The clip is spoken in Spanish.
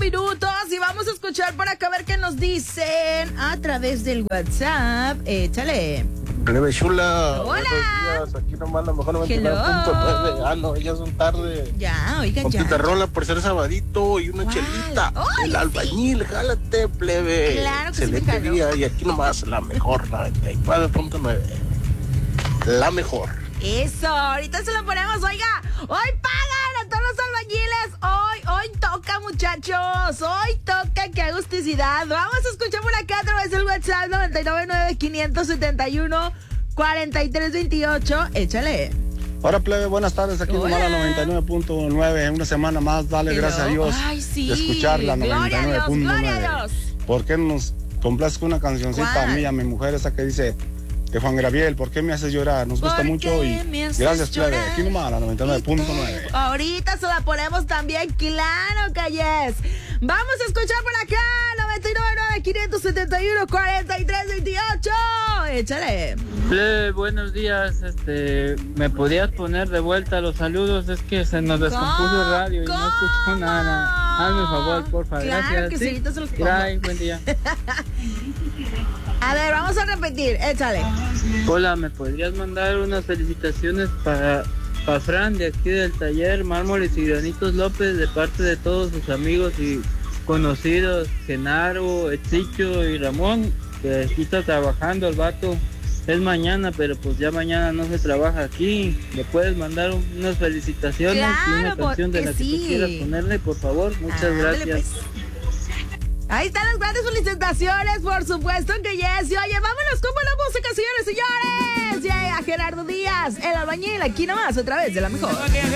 minutos y vamos a escuchar por acá a ver qué nos dicen a través del WhatsApp. Échale. Plebe chula. Hola. Buenos días. Aquí nomás la mejor 99.9. Ah, no, ya son tarde. Ya, oigan, Con ya. pitarrola por ser sabadito y una ¿Cuál? chelita. Ay, El albañil, jálate, plebe. Claro que sí, Excelente me jalo. día. Y aquí nomás la mejor, 99.9. La mejor. Eso, ahorita se lo ponemos. Oiga, hoy pagan a todos los albañiles. Hoy toca, muchachos. Hoy toca, qué agusticidad. Vamos a escuchar por acá a través del WhatsApp 999-571-4328. Échale. Hola, plebe, buenas tardes. Aquí Hola. nomás la 99.9. Una semana más, dale Hello. gracias a Dios Ay, sí. de escuchar la Gloria a Dios, gloria a 99.9. Dios. ¿Por qué nos complaces con una cancioncita ¿Cuál? a mí, a mi mujer, esa que dice de Juan Gabriel? ¿Por qué me haces llorar? Nos gusta ¿Por mucho qué y me haces gracias, plebe. llorar? Aquí nomás la 99.9. Ahorita se la ponemos también, claro que yes. Vamos a escuchar por acá 99-571-4328. Échale. Buenos días, ¿me podías poner de vuelta los saludos? Es que se nos descompuso el radio y no escucho nada. Hazme favor, porfa, Claro gracias. que sí, ahorita se los pongo. Bye, buen día. A ver, vamos a repetir, échale. Hola, ¿me podrías mandar unas felicitaciones para Fran de aquí del taller Mármoles y Granitos López de parte de todos sus amigos y conocidos, Genaro, Exicho y Ramón, que aquí está trabajando el vato? Es mañana, pero pues ya mañana no se trabaja aquí. ¿Le puedes mandar unas felicitaciones y una Claro, canción de la porque que tú sí. quieras ponerle, por favor? Muchas Ándale, gracias. pues. Ahí están las grandes felicitaciones, por supuesto que yes. Y oye, vámonos con la música, señores y señores. Ya, Gerardo Díaz, el albañil, aquí nomás, otra vez de la mejor.